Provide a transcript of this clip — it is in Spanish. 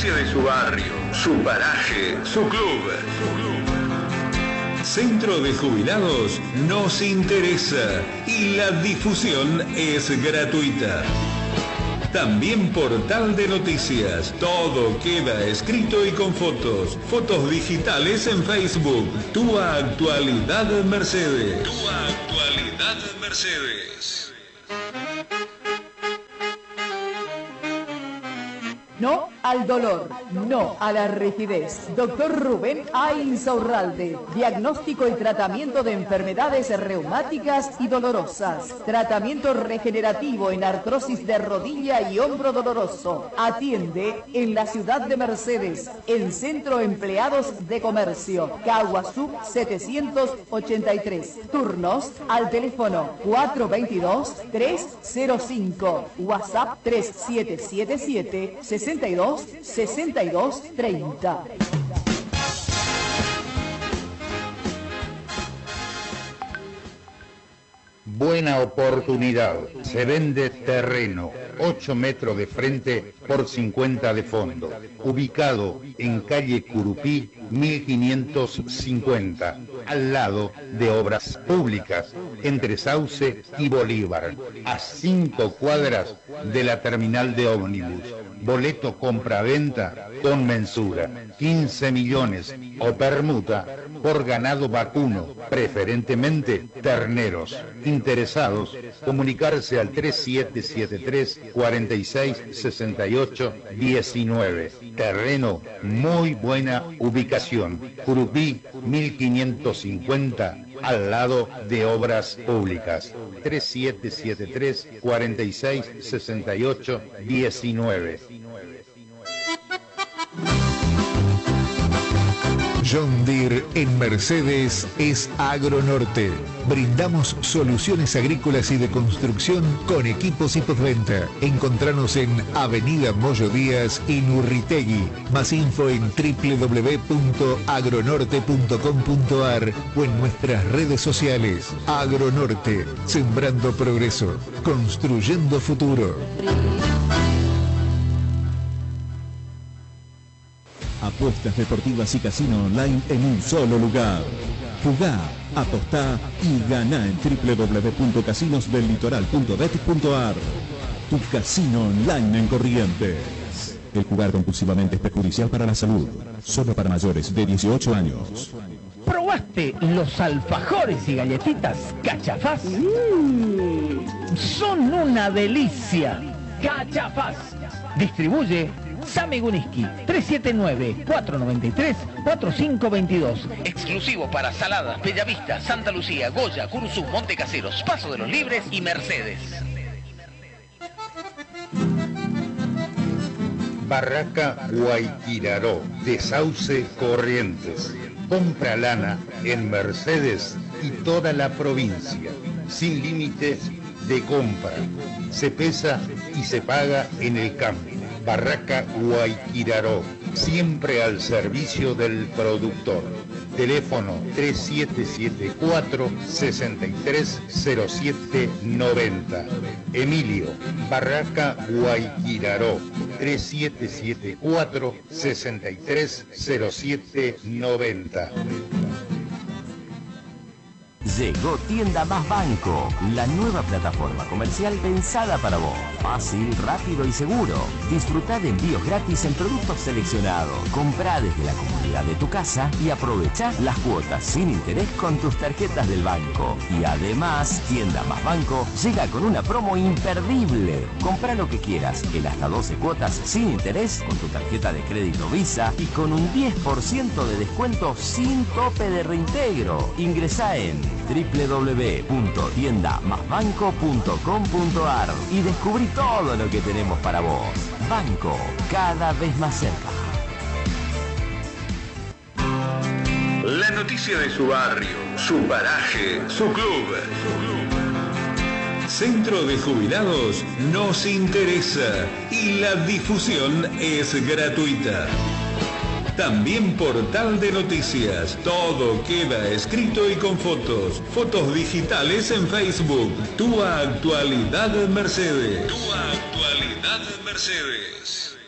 noticia de su barrio, su paraje, su club. Centro de Jubilados nos interesa y la difusión es gratuita. También portal de noticias, todo queda escrito y con fotos. Fotos digitales en Facebook. Tu Actualidad Mercedes. Tu Actualidad Mercedes. No al dolor, no a la rigidez. Doctor Rubén A. Insaurralde. Diagnóstico y tratamiento de enfermedades reumáticas y dolorosas. Tratamiento regenerativo en artrosis de rodilla y hombro doloroso. Atiende en la ciudad de Mercedes, en Centro Empleados de Comercio, Caguazú 783. Turnos al teléfono 422-305. WhatsApp 3777 62-62-30. Buena oportunidad. Se vende terreno, 8 metros de frente por 50 de fondo. Ubicado en calle Curupí, 1550, al lado de Obras Públicas, entre Sauce y Bolívar, a 5 cuadras de la terminal de ómnibus. Boleto compra-venta con mensura, 15 millones o permuta por ganado vacuno, preferentemente terneros. Interesados, comunicarse al 3773 46 68 19. Terreno, muy buena ubicación. Curupí 1550, al lado de Obras Públicas. 3773 46 68 19. John Deere en Mercedes es Agronorte. Brindamos soluciones agrícolas y de construcción con equipos y postventa. Encontranos en Avenida Moyo Díaz y Urritegui. Más info en www.agronorte.com.ar o en nuestras redes sociales. Agronorte, sembrando progreso, construyendo futuro. Apuestas deportivas y casino online en un solo lugar. Jugá, apostá y ganá en www.casinosdellitoral.bet.ar. Tu casino online en Corrientes. El jugar compulsivamente es perjudicial para la salud. Solo para mayores de 18 años. ¿Probaste los alfajores y galletitas Cachafaz? Son una delicia. Cachafaz. Distribuye Sami Guniski, 379-493-4522. Exclusivo para Saladas, Bellavista, Santa Lucía, Goya, Curuzú, Montecaseros, Paso de los Libres y Mercedes. Barraca Guayquiraró, de Sauce, Corrientes. Compra lana en Mercedes y toda la provincia, sin límite de compra. Se pesa y se paga en el cambio. Barraca Guayquiraró, siempre al servicio del productor. Teléfono 3774-630790. Emilio, Barraca Guayquiraró, 3774-630790. Llegó Tienda Más Banco, la nueva plataforma comercial pensada para vos. Fácil, rápido y seguro. Disfrutá de envíos gratis en productos seleccionados. Comprá desde la comodidad de tu casa y aprovechá las cuotas sin interés con tus tarjetas del banco. Y además, Tienda Más Banco llega con una promo imperdible. Comprá lo que quieras en hasta 12 cuotas sin interés con tu tarjeta de crédito Visa y con un 10% de descuento sin tope de reintegro. Ingresá en www.tiendamasbanco.com.ar y descubrí todo lo que tenemos para vos. Banco, cada vez más cerca. La noticia de su barrio, su paraje, su club. Centro de Jubilados nos interesa y la difusión es gratuita. También portal de noticias, todo queda escrito y con fotos. Fotos digitales en Facebook. Tu Actualidad Mercedes. Tu Actualidad Mercedes.